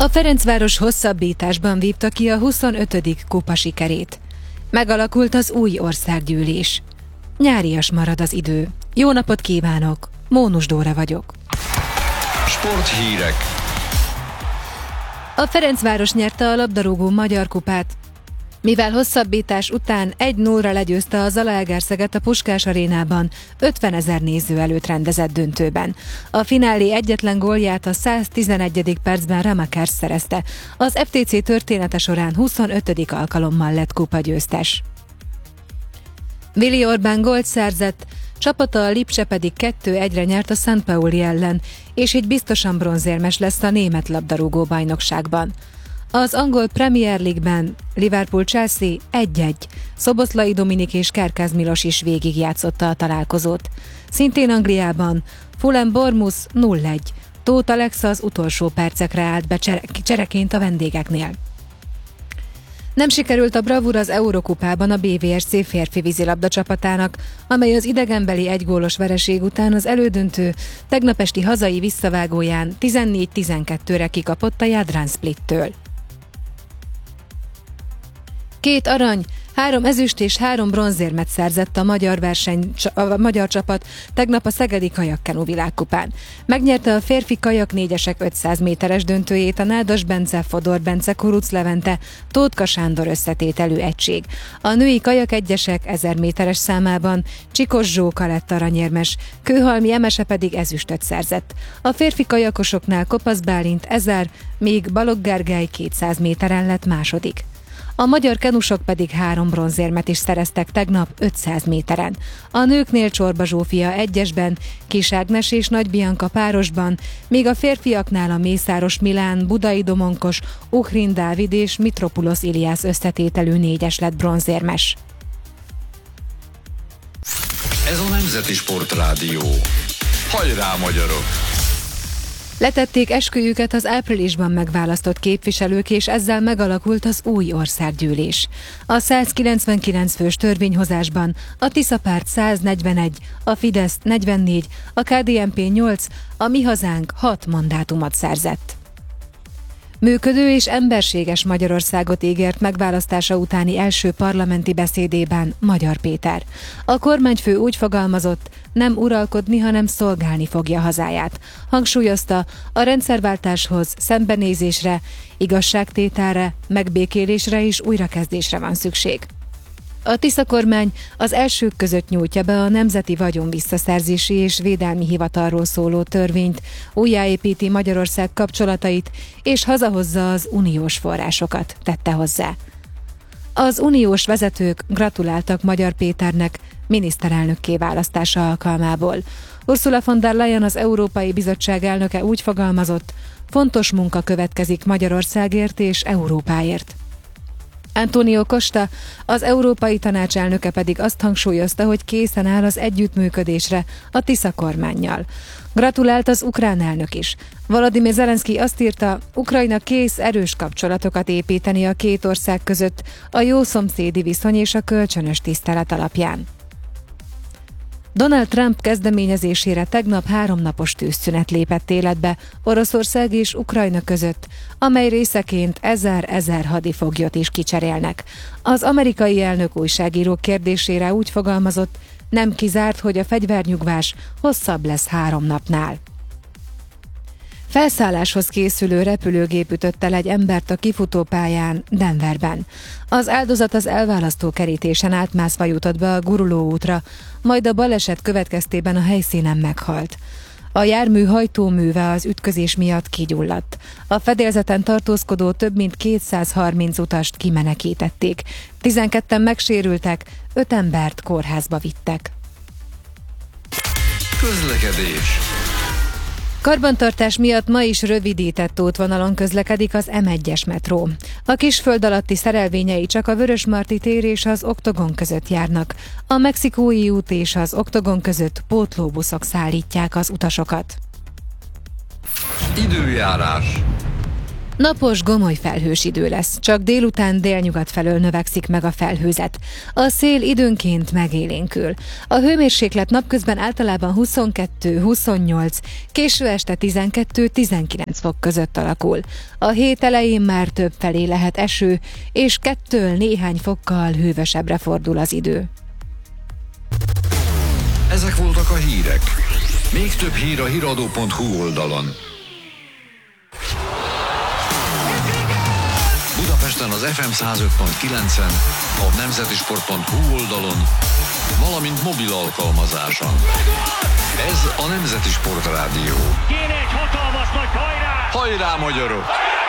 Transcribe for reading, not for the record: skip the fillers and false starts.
A Ferencváros hosszabbításban vívta ki a 25. kupa sikerét. Megalakult az új országgyűlés. Nyárias marad az idő. Jó napot kívánok! Mónus Dóra vagyok. Sporthírek. A Ferencváros nyerte a labdarúgó magyar kupát, mivel hosszabbítás után 1-0-ra legyőzte a Zalaegerszeget a Puskás arénában 50 000 néző előtt rendezett döntőben. A finálé egyetlen gólját a 111. percben Ramakers szerezte. Az FTC története során 25. alkalommal lett kupagyőztes. Willi Orbán gólt szerzett, csapata a Lipcse pedig 2-1-re nyert a St. Pauli ellen, és így biztosan bronzérmes lesz a német labdarúgó bajnokságban. Az angol Premier League-ben Liverpool-Chelsea 1-1, Szoboszlai Dominik és Kerkez Milos is végigjátszotta a találkozót. Szintén Angliában Fulham-Bournemouth 0-1, Tóth Alexa az utolsó percekre állt be csereként a vendégeknél. Nem sikerült a bravúr az Eurokupában a BVSC férfi vízilabda csapatának, amely az idegenbeli egygólos vereség után az elődöntő tegnap esti hazai visszavágóján 14-12-re kikapott a Jadran Splittől. 2 arany, 3 ezüst és 3 bronzérmet szerzett a magyar csapat tegnap a Szegedi Kajakkenu világkupán. Megnyerte a férfi kajak 4-esek 500 méteres döntőjét a Nádas Bence, Fodor Bence, Kuruc Levente, Tótka Sándor összetételű egység. A női kajak 1-esek 1000 méteres számában Csikos Zsóka lett aranyérmes, Kőhalmi Emese pedig ezüstöt szerzett. A férfi kajakosoknál Kopasz Bálint 1000, míg Balogh Gergely 200 méteren lett második. A magyar kenusok pedig 3 bronzérmet is szereztek tegnap 500 méteren. A nőknél Csorba Zsófia 1-esben, Kis Ágnes és Nagy Bianka párosban, míg a férfiaknál a Mészáros Milán, Budai Domonkos, Uhrin Dávid és Mitropulos Iliász összetételű 4-es lett bronzérmes. Ez a Nemzeti Sportrádió. Hajrá, magyarok! Letették esküjüket az áprilisban megválasztott képviselők, és ezzel megalakult az új országgyűlés. A 199 fős törvényhozásban a Tisza Párt 141, a Fidesz 44, a KDNP 8, a Mi Hazánk 6 mandátumot szerzett. Működő és emberséges Magyarországot ígért megválasztása utáni első parlamenti beszédében Magyar Péter. A kormányfő úgy fogalmazott, nem uralkodni, hanem szolgálni fogja hazáját. Hangsúlyozta, a rendszerváltáshoz szembenézésre, igazságtételre, megbékélésre és újrakezdésre van szükség. A Tisza kormány az elsők között nyújtja be a Nemzeti Vagyon Visszaszerzési és Védelmi Hivatalról szóló törvényt, újjáépíti Magyarország kapcsolatait és hazahozza az uniós forrásokat, tette hozzá. Az uniós vezetők gratuláltak Magyar Péternek miniszterelnökké választása alkalmából. Ursula von der Leyen, az Európai Bizottság elnöke úgy fogalmazott, fontos munka következik Magyarországért és Európáért. Antonio Costa, az Európai Tanács elnöke pedig azt hangsúlyozta, hogy készen áll az együttműködésre a Tisza kormánnyal. Gratulált az ukrán elnök is. Volodymyr Zelenszky azt írta, Ukrajna kész erős kapcsolatokat építeni a két ország között a jó szomszédi viszony és a kölcsönös tisztelet alapján. Donald Trump kezdeményezésére tegnap 3 napos tűzszünet lépett életbe Oroszország és Ukrajna között, amely részeként 1000 hadifoglyot is kicserélnek. Az amerikai elnök újságírók kérdésére úgy fogalmazott, nem kizárt, hogy a fegyvernyugvás hosszabb lesz 3 napnál. Felszálláshoz készülő repülőgép ütött el egy embert a kifutópályán Denverben. Az áldozat az elválasztó kerítésen átmászva jutott be a guruló útra, majd a baleset következtében a helyszínen meghalt. A jármű hajtóműve az ütközés miatt kigyulladt. A fedélzeten tartózkodó több mint 230 utast kimenekítették. 12-en megsérültek, 5 embert kórházba vittek. Közlekedés. Karbantartás miatt ma is rövidített útvonalon közlekedik az M1-es metró. A Kisföld alatti szerelvényei csak a Vörösmarty tér és az Oktogon között járnak. A Mexikói út és az Oktogon között pótlóbuszok szállítják az utasokat. Időjárás. Napos, gomoly felhős idő lesz, csak délután délnyugat felől növekszik meg a felhőzet. A szél időnként megélénkül. A hőmérséklet napközben általában 22-28, késő este 12-19 fok között alakul. A hét elején már több felé lehet eső, és 2-től néhány fokkal hűvösebbre fordul az idő. Ezek voltak a hírek. Még több hír a hiradó.hu oldalon. Budapesten az FM 105.9-en, a nemzetisport.hu oldalon, valamint mobil alkalmazáson. Ez a Nemzeti Sport Rádió. Kéne egy hatalmas nagy hajrá! Hajrá, magyarok!